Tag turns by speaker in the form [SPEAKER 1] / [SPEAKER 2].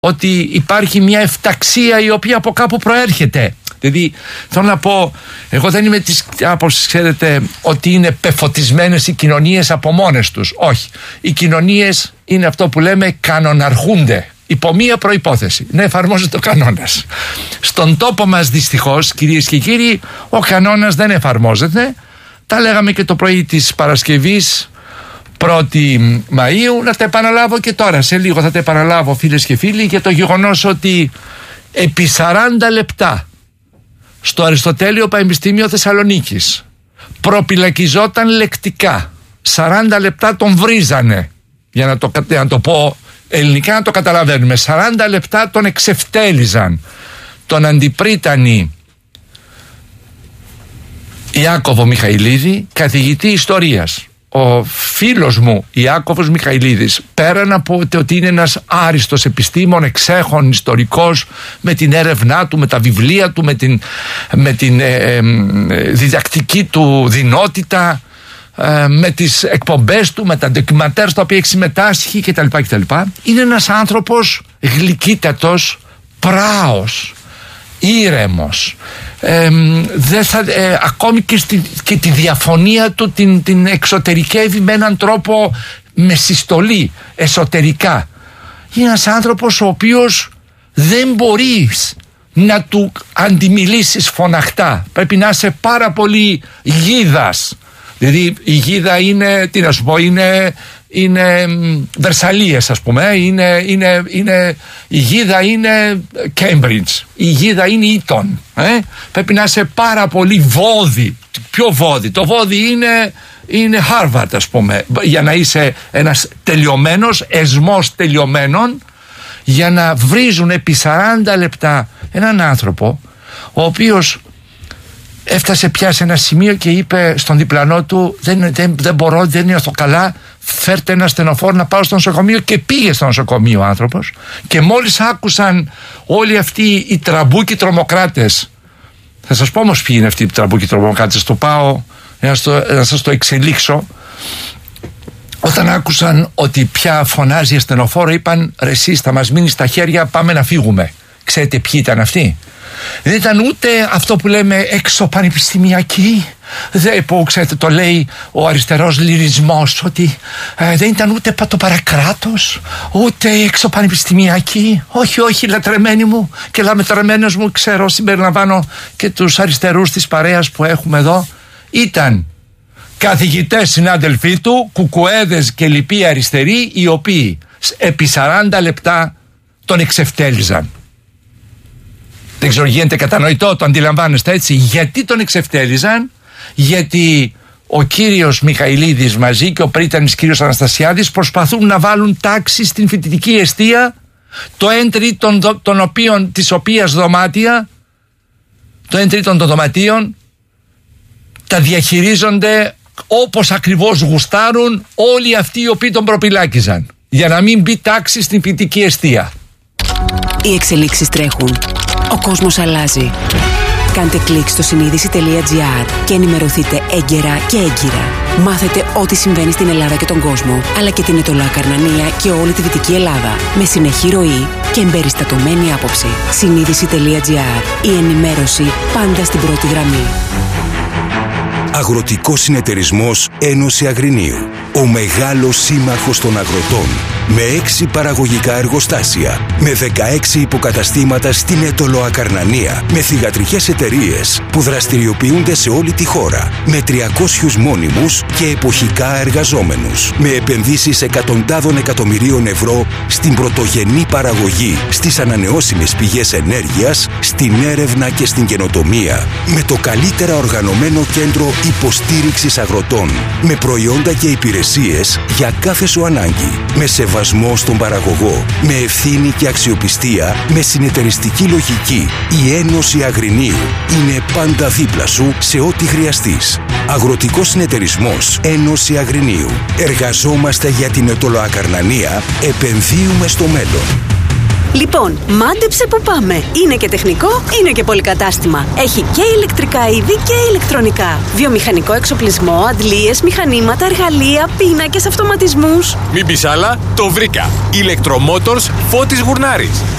[SPEAKER 1] ότι υπάρχει μια εφταξία η οποία από κάπου προέρχεται. Δηλαδή θέλω να πω, εγώ δεν είμαι της άποψης, ξέρετε, ότι είναι πεφωτισμένες οι κοινωνίες από μόνες τους. Όχι. Οι κοινωνίες είναι αυτό που λέμε κανοναρχούνται. Υπό μία προϋπόθεση, να εφαρμόζεται ο κανόνας. Στον τόπο μας δυστυχώς, κυρίες και κύριοι, ο κανόνας δεν εφαρμόζεται. Τα λέγαμε και το πρωί της Παρασκευής 1η Μαΐου, να τα επαναλάβω και τώρα. Σε λίγο θα τα επαναλάβω, φίλες και φίλοι, για το γεγονός ότι επί 40 λεπτά στο Αριστοτέλειο Πανεπιστήμιο Θεσσαλονίκης προπυλακιζόταν λεκτικά. 40 λεπτά τον βρίζανε, για να το πω ελληνικά να το καταλαβαίνουμε. 40 λεπτά τον εξευτέλιζαν. Τον αντιπρίτανη Ιάκωβο Μιχαηλίδη, καθηγητή ιστορίας. Ο φίλος μου Ιάκωβος Μιχαηλίδης, πέραν από ότι είναι ένας άριστος επιστήμον, εξέχων ιστορικός, με την έρευνά του, με τα βιβλία του, με την διδακτική του δυνότητα, με τις εκπομπές του, με τα ντοκιμαντέρ στα οποία έχει συμμετάσχει κτλ. Είναι ένας άνθρωπος γλυκύτατος, πράος, ήρεμος. Ακόμη και τη διαφωνία του την εξωτερικεύει με έναν τρόπο με συστολή εσωτερικά. Είναι ένας άνθρωπος ο οποίος δεν μπορείς να του αντιμιλήσεις φωναχτά. Πρέπει να είσαι πάρα πολύ γίδας. Δηλαδή η γίδα είναι, τι να σου πω, είναι Βερσαλίες, ας πούμε, η γίδα είναι Cambridge, η γίδα είναι Eton. Πρέπει να είσαι πάρα πολύ βόδι. Ποιο βόδι? Το βόδι είναι Harvard, ας πούμε, για να είσαι ένας τελειωμένος, εσμός τελειωμένων, για να βρίζουν επί 40 λεπτά έναν άνθρωπο ο οποίος έφτασε πια σε ένα σημείο και είπε στον διπλανό του, δεν μπορώ, δεν είναι στο καλά, φέρτε ένα στενοφόρο να πάω στο νοσοκομείο. Και πήγε στο νοσοκομείο ο άνθρωπος. Και μόλις άκουσαν όλοι αυτοί οι τραμπούκοι τρομοκράτες, θα σας πω όμως ποιοι είναι αυτοί οι τραμπούκοι τρομοκράτες, το πάω να σας το εξελίξω. Όταν άκουσαν ότι πια φωνάζει ασθενοφόρο, είπαν, ρε εσείς θα μας μείνει στα χέρια, πάμε να φύγουμε. Ξέρετε ποιοι ήταν αυτοί? Δεν ήταν ούτε αυτό που λέμε εξωπανεπιστημιακοί, που ξέρετε το λέει ο αριστερός λυρισμός, ότι δεν ήταν ούτε το παρακράτος, ούτε εξωπανεπιστημιακοί. Όχι λατρεμένοι μου και λατρεμένος μου, ξέρω, συμπεριλαμβάνω και τους αριστερούς της παρέας που έχουμε εδώ. Ήταν καθηγητές συνάδελφοί του, κουκουέδες και λοιποί αριστεροί, οι οποίοι επί 40 λεπτά τον εξευτέλιζαν. Δεν ξέρω, γίνεται κατανοητό, το αντιλαμβάνεστε έτσι? Γιατί τον εξευτέλιζαν? Γιατί ο κύριος Μιχαηλίδης μαζί και ο πρίτανης κύριος Αναστασιάδης προσπαθούν να βάλουν τάξη στην φοιτητική εστία, το 1/3 της οποίας δωμάτια, το 1/3 των δωματίων τα διαχειρίζονται όπως ακριβώς γουστάρουν όλοι αυτοί οι οποίοι τον προπυλάκιζαν, για να μην μπει τάξη στην φοιτητική εστία.
[SPEAKER 2] Οι εξελίξεις τρέχουν. Ο κόσμος αλλάζει. Κάντε κλικ στο συνείδηση.gr και ενημερωθείτε έγκαιρα και έγκυρα. Μάθετε ό,τι συμβαίνει στην Ελλάδα και τον κόσμο, αλλά και την Αιτωλοακαρνανία και όλη τη Δυτική Ελλάδα, με συνεχή ροή και εμπεριστατωμένη άποψη. Συνείδηση.gr. Η ενημέρωση πάντα στην πρώτη γραμμή.
[SPEAKER 3] Αγροτικός Συνεταιρισμός Ένωση Αγρινίου. Ο μεγάλος σύμμαχος των αγροτών. Με 6 παραγωγικά εργοστάσια. Με 16 υποκαταστήματα στην Αιτωλοακαρνανία. Με θυγατρικές εταιρείες που δραστηριοποιούνται σε όλη τη χώρα. Με 300 μόνιμους και εποχικά εργαζόμενους. Με επενδύσεις εκατοντάδων εκατομμυρίων ευρώ στην πρωτογενή παραγωγή, στις ανανεώσιμες πηγές ενέργειας, στην έρευνα και στην καινοτομία. Με το καλύτερα οργανωμένο κέντρο υποστήριξης αγροτών. Με προϊόντα και υπηρεσίες για κάθε σου ανάγκη. Με σεβασμό στον παραγωγό. Με ευθύνη και αξιοπιστία. Με συνεταιριστική λογική. Η Ένωση Αγρινίου είναι πάντα δίπλα σου σε ό,τι χρειαστείς. Αγροτικός Συνεταιρισμός Ένωση Αγρινίου. Εργαζόμαστε για την Αιτωλοακαρνανία. Επενδύουμε στο μέλλον.
[SPEAKER 2] Λοιπόν, μάντεψε που πάμε. Είναι και τεχνικό, είναι και πολυκατάστημα. Έχει και ηλεκτρικά είδη και ηλεκτρονικά. Βιομηχανικό εξοπλισμό, αντλίες, μηχανήματα, εργαλεία, πίνακες, αυτοματισμούς.
[SPEAKER 4] Μην πεις άλλα, το βρήκα. Ηλεκτρομότορς Φώτης Γουρνάρης.